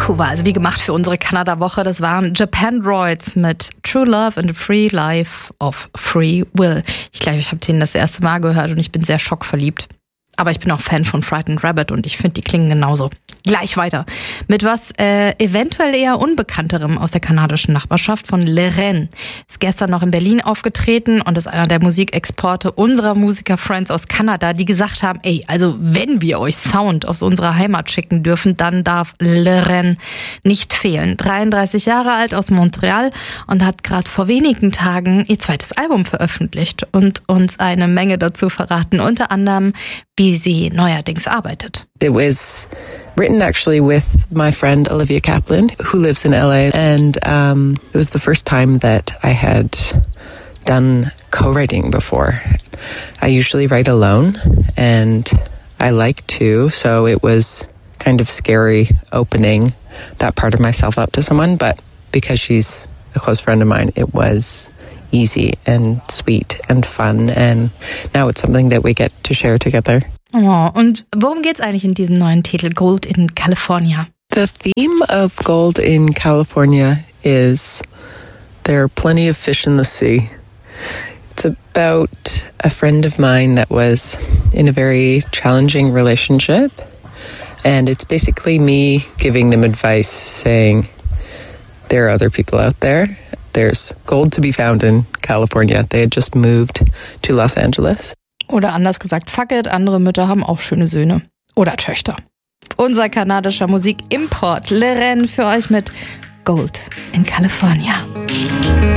Vancouver, also wie gemacht für unsere Kanada-Woche. Das waren Japandroids mit True Love and a Free Life of Free Will. Ich glaube, ich habe den das erste Mal gehört und ich bin sehr schockverliebt. Aber ich bin auch Fan von Frightened Rabbit und ich finde, die klingen genauso. Gleich weiter mit was eventuell eher Unbekannterem aus der kanadischen Nachbarschaft von Le Rennes. Ist gestern noch in Berlin aufgetreten und ist einer der Musikexporte unserer Musiker-Friends aus Kanada, die gesagt haben, ey, also wenn wir euch Sound aus unserer Heimat schicken dürfen, dann darf Le Rennes nicht fehlen. 33 Jahre alt, aus Montreal und hat gerade vor wenigen Tagen ihr zweites Album veröffentlicht und uns eine Menge dazu verraten, unter anderem, wie sie neuerdings arbeitet. It was written actually with my friend Olivia Kaplan, who lives in LA, and it was the first time that I had done co-writing before. I usually write alone, and I like to, so it was kind of scary opening that part of myself up to someone, but because she's a close friend of mine, it was easy and sweet and fun, and now it's something that we get to share together. Oh, und worum geht's eigentlich in diesem neuen Titel, Gold in California? The theme of Gold in California is there are plenty of fish in the sea. It's about a friend of mine that was in a very challenging relationship, and it's basically me giving them advice, saying there are other people out there. There's gold to be found in California. They had just moved to Los Angeles. Oder anders gesagt, fuck it, andere Mütter haben auch schöne Söhne. Oder Töchter. Unser kanadischer Musikimport Le Rennes für euch mit Gold in California.